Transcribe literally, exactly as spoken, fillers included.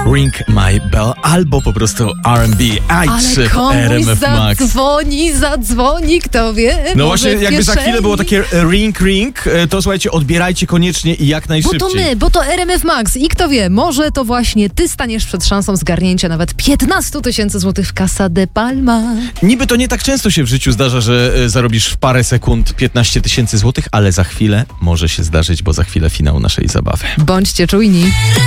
Ring My Bell albo po prostu R and B. Aj, Ale w komuś R M F Max. zadzwoni, zadzwoni, kto wie. No może właśnie, w jakby za kieszeni. chwilę było takie ring, ring, to słuchajcie, odbierajcie koniecznie i jak Bo najszybciej. to my, bo to R M F Max i kto wie, może to właśnie ty staniesz przed szansą zgarnięcia nawet piętnaście tysięcy złotych w Casa de Palma. Niby to nie tak często się w życiu zdarza, że e, zarobisz w parę sekund piętnaście tysięcy złotych, ale za chwilę może się zdarzyć, bo za chwilę finał naszej zabawy. Bądźcie czujni.